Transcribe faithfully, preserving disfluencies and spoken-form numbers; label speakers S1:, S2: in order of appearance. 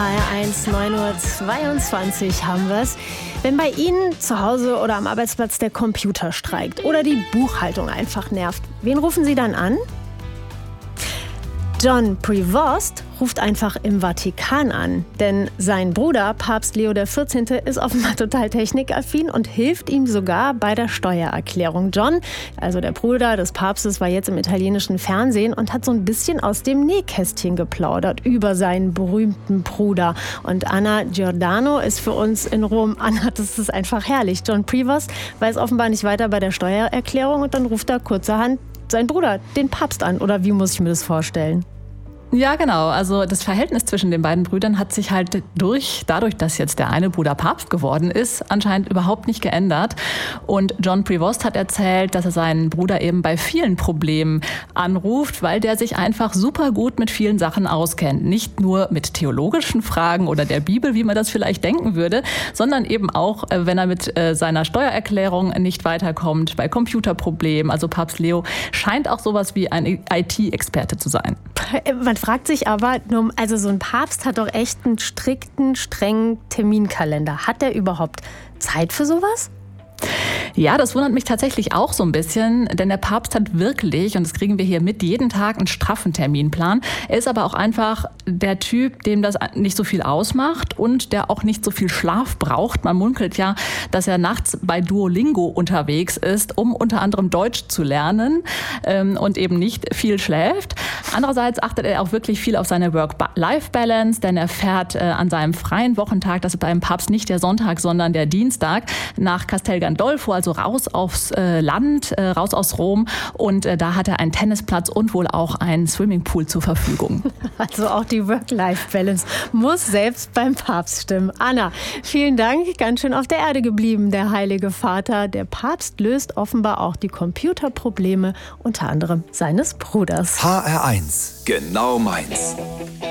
S1: H R eins, neun Uhr zweiundzwanzig haben wir es. Wenn bei Ihnen zu Hause oder am Arbeitsplatz der Computer streikt oder die Buchhaltung einfach nervt, wen rufen Sie dann an? John Prevost ruft einfach im Vatikan an, denn sein Bruder, Papst Leo der vierzehnte, ist offenbar total technikaffin und hilft ihm sogar bei der Steuererklärung. John, also der Bruder des Papstes, war jetzt im italienischen Fernsehen und hat so ein bisschen aus dem Nähkästchen geplaudert über seinen berühmten Bruder. Und Anna Giordano ist für uns in Rom. Anna, das ist einfach herrlich. John Prevost weiß offenbar nicht weiter bei der Steuererklärung und dann ruft er kurzerhand seinen Bruder, den Papst, an. Oder wie muss ich mir das vorstellen?
S2: Ja, genau. Also das Verhältnis zwischen den beiden Brüdern hat sich halt durch, dadurch, dass jetzt der eine Bruder Papst geworden ist, anscheinend überhaupt nicht geändert. Und John Prevost hat erzählt, dass er seinen Bruder eben bei vielen Problemen anruft, weil der sich einfach super gut mit vielen Sachen auskennt. Nicht nur mit theologischen Fragen oder der Bibel, wie man das vielleicht denken würde, sondern eben auch, wenn er mit seiner Steuererklärung nicht weiterkommt, bei Computerproblemen. Also Papst Leo scheint auch sowas wie ein I T-Experte zu sein.
S1: Man fragt sich aber, also so ein Papst hat doch echt einen strikten, strengen Terminkalender. Hat der überhaupt Zeit für sowas?
S2: Ja, das wundert mich tatsächlich auch so ein bisschen, denn der Papst hat wirklich, und das kriegen wir hier mit, jeden Tag einen straffen Terminplan. Er ist aber auch einfach der Typ, dem das nicht so viel ausmacht und der auch nicht so viel Schlaf braucht. Man munkelt ja, dass er nachts bei Duolingo unterwegs ist, um unter anderem Deutsch zu lernen ähm, und eben nicht viel schläft. Andererseits achtet er auch wirklich viel auf seine Work-Life-Balance, denn er fährt äh, an seinem freien Wochentag, das ist beim Papst nicht der Sonntag, sondern der Dienstag, nach Castel Gandolfo, also raus aufs äh, Land, äh, raus aus Rom. Und äh, da hat er einen Tennisplatz und wohl auch einen Swimmingpool zur Verfügung.
S1: Also auch die Work-Life-Balance muss selbst beim Papst stimmen. Anna, vielen Dank. Ganz schön auf der Erde geblieben, der Heilige Vater. Der Papst löst offenbar auch die Computerprobleme, unter anderem seines Bruders.
S3: H R eins, genau meins.